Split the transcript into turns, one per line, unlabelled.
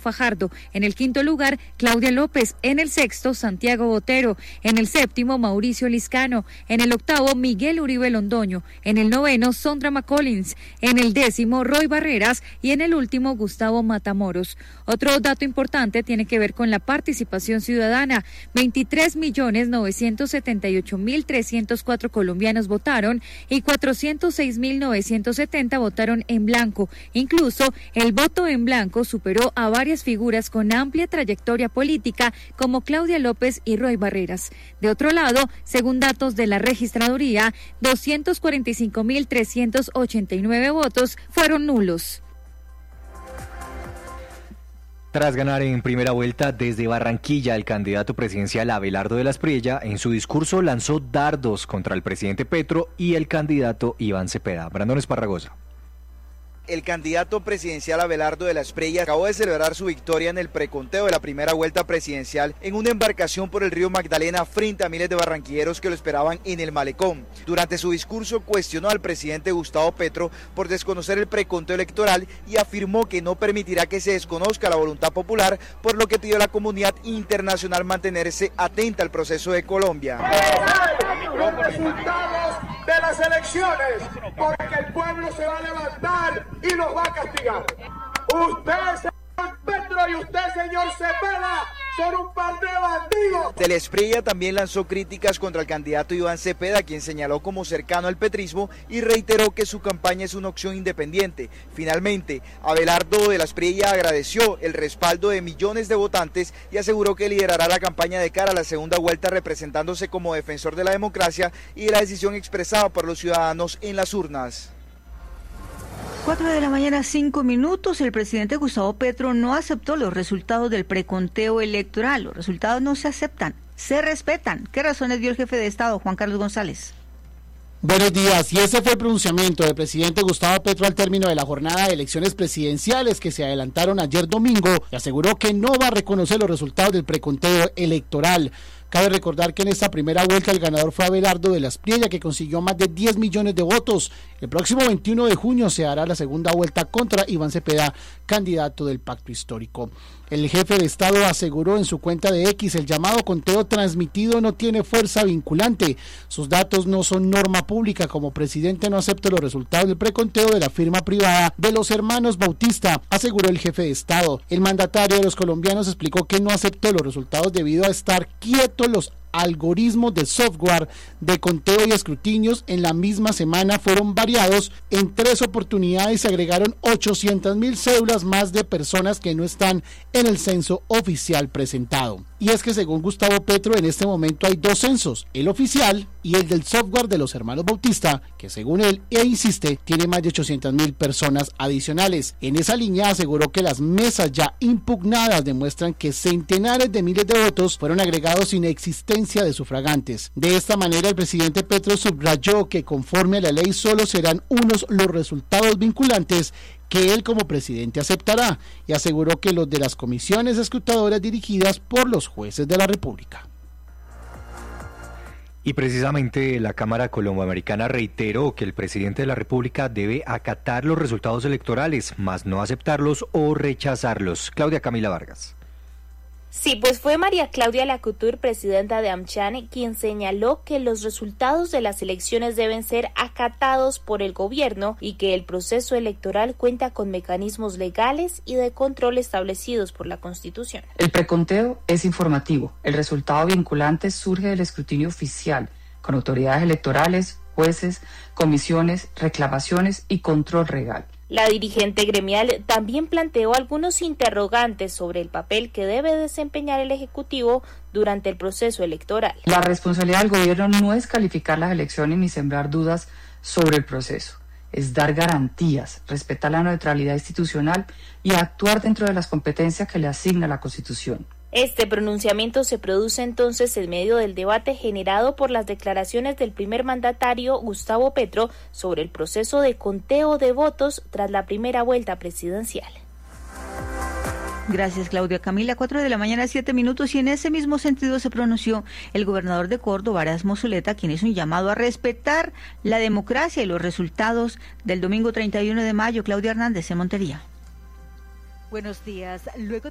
Fajardo. En el quinto lugar, Claudia López. En el sexto, Santiago Botero. En el séptimo, Mauricio Liscano. En el octavo, Miguel Uribe Londoño. En el noveno, Sondra McCollins. En el décimo, Roy Barreras. Y en el último, Gustavo Matamoros. Otro dato importante tiene que ver con la participación ciudadana. 23.978.304 colombianos votaron y 406.970 votaron en blanco. Incluso el voto en blanco superó a varias figuras con amplia trayectoria política como Claudia López y Roy Barreras. De otro lado, según datos de la registraduría, 245.389 votos fueron nulos.
Tras ganar en primera vuelta desde Barranquilla, el candidato presidencial Abelardo de la Espriella en su discurso lanzó dardos contra el presidente Petro y el candidato Iván Cepeda. Brandon Esparragosa.
El candidato presidencial Abelardo de la Espriella acabó de celebrar su victoria en el preconteo de la primera vuelta presidencial en una embarcación por el río Magdalena frente a miles de barranquilleros que lo esperaban en el malecón. Durante su discurso cuestionó al presidente Gustavo Petro por desconocer el preconteo electoral y afirmó que no permitirá que se desconozca la voluntad popular, por lo que pidió a la comunidad internacional mantenerse atenta al proceso de Colombia.
Los resultados de las elecciones, porque el pueblo se va a levantar y nos va a castigar. Usted, señor Petro, y usted, señor Cepeda, son un par de bandidos.
De la Espriella también lanzó críticas contra el candidato Iván Cepeda, quien señaló como cercano al petrismo y reiteró que su campaña es una opción independiente. Finalmente, Abelardo de la Espriella agradeció el respaldo de millones de votantes y aseguró que liderará la campaña de cara a la segunda vuelta, representándose como defensor de la democracia y de la decisión expresada por los ciudadanos en las urnas.
4:05 a.m. El presidente Gustavo Petro no aceptó los resultados del preconteo electoral. Los resultados no se aceptan, se respetan. ¿Qué razones dio el jefe de Estado, Juan Carlos González?
Buenos días, y ese fue el pronunciamiento del presidente Gustavo Petro al término de la jornada de elecciones presidenciales que se adelantaron ayer domingo, y aseguró que no va a reconocer los resultados del preconteo electoral. Cabe recordar que en esta primera vuelta el ganador fue Abelardo de la Espriella, que consiguió más de 10 millones de votos. El próximo 21 de junio se hará la segunda vuelta contra Iván Cepeda, candidato del Pacto Histórico. El jefe de Estado aseguró en su cuenta de X: el llamado conteo transmitido no tiene fuerza vinculante. Sus datos no son norma pública. Como presidente no acepto los resultados del preconteo de la firma privada de los hermanos Bautista, aseguró el jefe de Estado. El mandatario de los colombianos explicó que no aceptó los resultados debido a estar quieto. Los algoritmos de software de conteo y escrutinios en la misma semana fueron variados. En 3 oportunidades se agregaron 800.000 cédulas más de personas que no están en el censo oficial presentado. Y es que según Gustavo Petro, en este momento hay 2 censos, el oficial y el del software de los hermanos Bautista, que según él, e insiste, tiene más de 800.000 personas adicionales. En esa línea aseguró que las mesas ya impugnadas demuestran que centenares de miles de votos fueron agregados sin existencia de sufragantes. De esta manera, el presidente Petro subrayó que conforme a la ley solo serán unos los resultados vinculantes que él como presidente aceptará, y aseguró que los de las comisiones escrutadoras dirigidas por los jueces de la República.
Y precisamente la Cámara Colomboamericana reiteró que el presidente de la República debe acatar los resultados electorales, más no aceptarlos o rechazarlos. Claudia Camila Vargas.
Sí, pues fue María Claudia Lacouture, presidenta de AmCham, quien señaló que los resultados de las elecciones deben ser acatados por el gobierno y que el proceso electoral cuenta con mecanismos legales y de control establecidos por la Constitución.
El preconteo es informativo. El resultado vinculante surge del escrutinio oficial, con autoridades electorales, jueces, comisiones, reclamaciones y control legal.
La dirigente gremial también planteó algunos interrogantes sobre el papel que debe desempeñar el Ejecutivo durante el proceso electoral.
La responsabilidad del gobierno no es calificar las elecciones ni sembrar dudas sobre el proceso, es dar garantías, respetar la neutralidad institucional y actuar dentro de las competencias que le asigna la Constitución.
Este pronunciamiento se produce entonces en medio del debate generado por las declaraciones del primer mandatario Gustavo Petro sobre el proceso de conteo de votos tras la primera vuelta presidencial.
Gracias, Claudia Camila. 4:07 a.m. y en ese mismo sentido se pronunció el gobernador de Córdoba, Erasmo Zuleta, quien hizo un llamado a respetar la democracia y los resultados del domingo 31 de mayo. Claudia Hernández, en Montería.
Buenos días. Luego